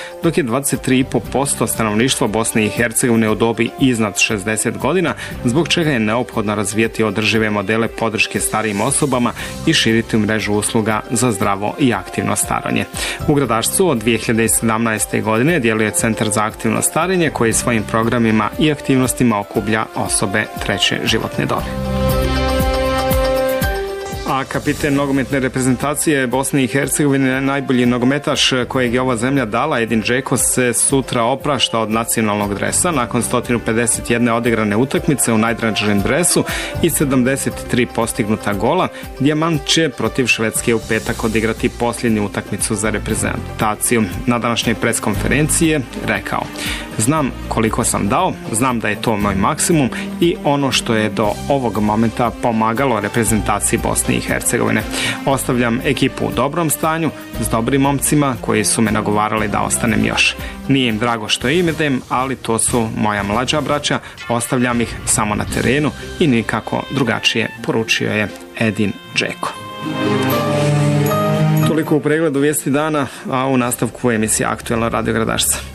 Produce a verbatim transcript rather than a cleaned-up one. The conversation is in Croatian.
dok je dvadeset tri zarez pet posto stanovništva Bosne i Hercegovine u dobi iznad šezdeset godina, zbog čega je neophodno razvijati održive modele podrške starijim osobama i širiti mrežu usluga za zdravo i aktivno starenje. U Gradačcu od dvije hiljade sedamnaeste. godine djeluje Centar za aktivno starenje koji svojim programima i aktivnostima okuplja osobe treće životne dobi. A kapiten nogometne reprezentacije Bosne i Hercegovine, najbolji nogometaš kojeg je ova zemlja dala, Edin Džeko, se sutra oprašta od nacionalnog dresa nakon sto pedeset jedne odigrane utakmice u najdražem dresu i sedamdeset tri postignuta gola. Dijamant će protiv Švedske u petak odigrati posljednju utakmicu za reprezentaciju. Na današnjoj preskonferenciji je rekao: znam koliko sam dao, znam da je to moj maksimum i ono što je do ovog momenta pomagalo reprezentaciji Bosne i Hercegovine. Ostavljam ekipu u dobrom stanju, s dobrim momcima koji su me nagovarali da ostanem još. Nije im drago što idem, ali to su moja mlađa braća, ostavljam ih samo na terenu i nikako drugačije, poručio je Edin Džeko. Toliko u pregledu vijesti dana, a u nastavku emisija Aktuelno Radio Gradašca.